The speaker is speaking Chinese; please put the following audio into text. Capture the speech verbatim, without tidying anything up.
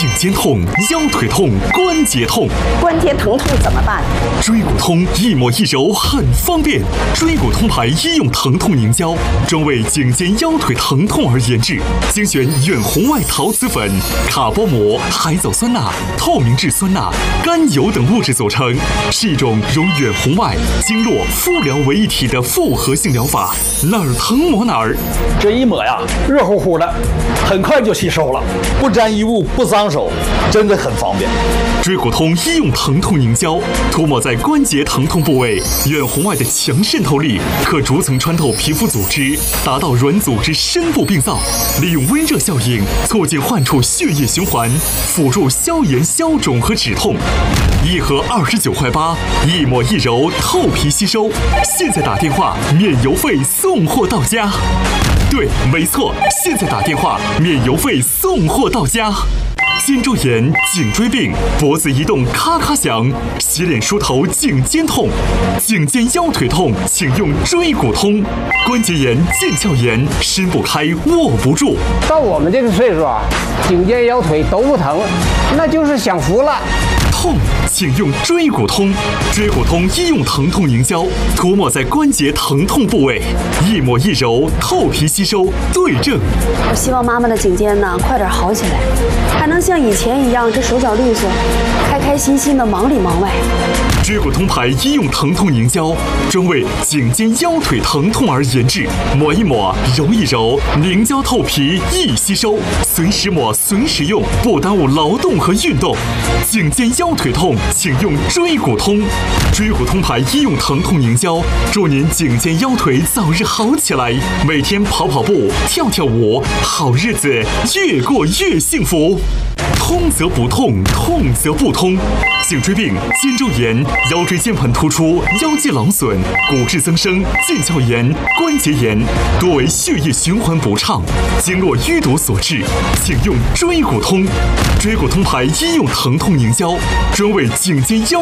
颈肩痛、腰腿痛、关节痛， 关节疼痛怎么办？ 椎骨通一抹一揉很方便。椎骨通牌医用疼痛凝胶，专为颈肩腰腿疼痛而研制，精选远红外陶瓷粉、卡波膜、海藻酸钠、透明质酸钠、甘油等物质组成，是一种融远红外、经络、敷疗为一体的复合性疗法，哪儿疼抹哪儿。 这一抹呀，热乎乎的，很快就吸收了，不沾衣物，不脏手，真的很方便。 椎骨通医用疼痛凝胶，涂抹在关节疼痛部位，远红外的强渗透力可逐层穿透皮肤组织，达到软组织深部病灶，利用温热效应促进患处血液循环，辅助消炎消肿和止痛。一盒二十九块八，一抹一揉，透皮吸收。现在打电话免邮费送货到家。对，没错，现在打电话免邮费送货到家。肩周炎、颈椎病、脖子移动咔咔响，洗脸梳头颈肩痛，颈肩腰腿痛，请用椎骨通。关节炎、腱鞘炎，伸不开握不住。 到我们这个岁数啊，颈肩腰腿都不疼，那就是享福了。 痛，请用椎骨通。椎骨通医用疼痛凝胶，涂抹在关节疼痛部位，一抹一揉，透皮吸收，对症。 我希望妈妈的颈肩呢快点好起来，还能像以前一样这手脚利索，开开心心的忙里忙外。 椎骨通牌医用疼痛凝胶，专为颈肩腰腿疼痛而研制，抹一抹，揉一揉，凝胶透皮易吸收，随时抹随时用，不耽误劳动和运动。颈肩腰腿痛，请用椎骨通。椎骨通牌医用疼痛凝胶，祝您颈肩腰腿早日好起来，每天跑跑步、跳跳舞，好日子越过越幸福。通则不痛，痛则不通。颈椎病、肩周炎、腰椎间盘突出、腰肌劳损、骨质增生、腱鞘炎、关节炎，多为血液循环不畅、经络淤堵所致，请用椎骨通。椎骨通牌医用疼痛凝胶，专为颈肩腰